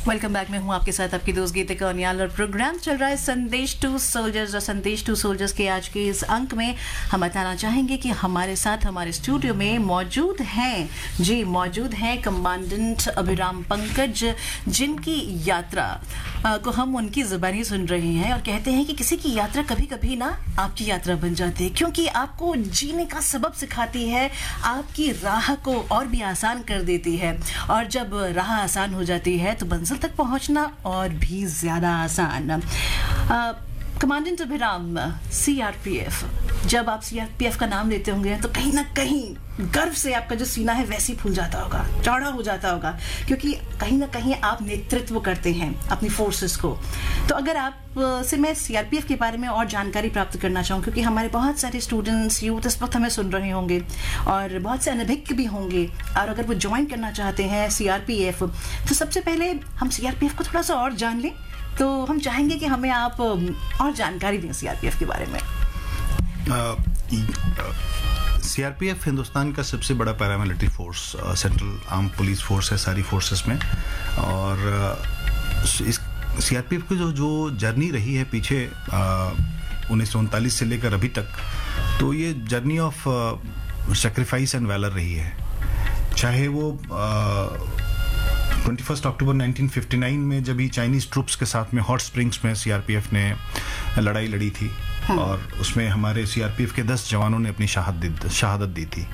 Welcome back. मैं हूं आपके साथ आपकी दोस्त गीतिका कौनियाल और प्रोग्राम चल रहा है संदेश टू सोल्जर्स। और संदेश टू सोल्जर्स के आज के इस अंक में हम बताना चाहेंगे कि हमारे साथ हमारे स्टूडियो में मौजूद हैं कमांडेंट अभिराम पंकज, जिनकी यात्रा को हम उनकी ज़ुबानी सुन रहे हैं और कहते हैं कि किसी की यात्रा कभी कभी ना आपकी यात्रा बन जाती है, क्योंकि आपको जीने का सबक सिखाती है, आपकी राह को और भी आसान कर देती है। और जब राह आसान हो जाती है तो मंजिल तक पहुंचना और भी ज्यादा आसान। कमांडेंट अभिराम, सीआरपीएफ, जब आप सीआरपीएफ का नाम लेते होंगे तो कहीं ना कहीं गर्व से आपका जो सीना है वैसे ही फूल जाता होगा, चौड़ा हो जाता होगा, क्योंकि कहीं ना कहीं आप नेतृत्व करते हैं अपनी फोर्सेस को। तो अगर आप से मैं सीआरपीएफ के बारे में और जानकारी प्राप्त करना चाहूँ, क्योंकि हमारे बहुत सारे स्टूडेंट्स, यूथ इस वक्त हमें सुन रहे होंगे और बहुत से अनभिज्ञ भी होंगे, और अगर वो ज्वाइन करना चाहते हैं सीआरपीएफ, तो सबसे पहले हम सीआरपीएफ को थोड़ा सा और जान लें। तो हम चाहेंगे कि हमें आप और जानकारी दें सीआरपीएफ के बारे में। सीआरपीएफ हिंदुस्तान का सबसे बड़ा paramilitary force, central arm police force है सारी फोर्सेस में। और इस सीआरपीएफ की जो जर्नी रही है पीछे 1939 से लेकर अभी तक, तो ये journey of sacrifice and valour रही है। चाहे वो 21 अक्टूबर 1959 में जब ही चाइनीज ट्रूप्स के साथ में हॉट स्प्रिंग्स में सीआरपीएफ ने लड़ाई लड़ी थी, और उसमें हमारे सीआरपीएफ के 10 जवानों ने अपनी शहादत दी थी।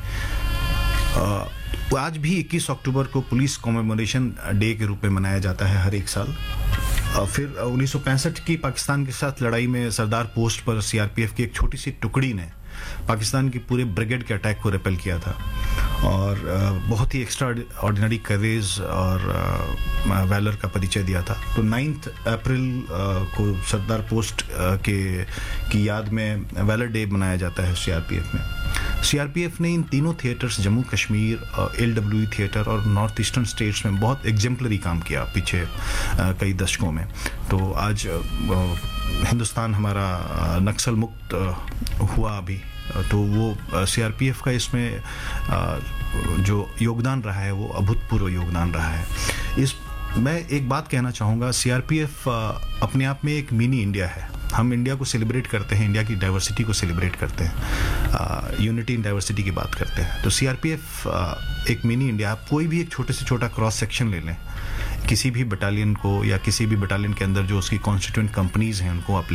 आज भी 21 अक्टूबर को पुलिस कॉमेमोरेशन डे के रूप में मनाया जाता है हर एक साल। फिर 1965 की पाकिस्तान के साथ लड़ाई में सरदार पोस्ट पर सीआरपीएफ की एक छोटी सी टुकड़ी ने पाकिस्तान की पूरे ब्रिगेड के अटैक को रिपेल किया था, और बहुत ही एक्स्ट्रा ऑर्डिनरी करेज और वैलर का परिचय दिया था। तो 9 अप्रैल को सरदार पोस्ट की याद में वैलर डे मनाया जाता है सीआरपीएफ में। सीआरपीएफ ने इन तीनों theatres, Jammu Kashmir, LWE theatre और नॉर्थ ईस्टर्न स्टेट्स में बहुत एग्जेम्पलरी काम किया पीछे कई दशकों में। तो आज हिंदुस्तान हमारा नक्सल मुक्त हुआ अभी, तो वो सीआरपीएफ का इसमें जो योगदान रहा है वो अभूतपूर्व योगदान रहा है। मैं एक बात कहना चाहूँगा, सीआरपीएफ अपने आप में एक मिनी इंडिया है। हम इंडिया को सेलिब्रेट करते हैं, इंडिया की डाइवर्सिटी को सेलिब्रेट करते हैं, यूनिटी इन डाइवर्सिटी की बात करते हैं। तो सीआरपीएफ एक मिनी इंडिया। आप कोई भी एक छोटे से छोटा क्रॉस सेक्शन ले लें, किसी भी बटालियन को या किसी भी बटालियन के अंदर जो उसकी कॉन्स्टिट्यूएंट कंपनीज हैं उनको आप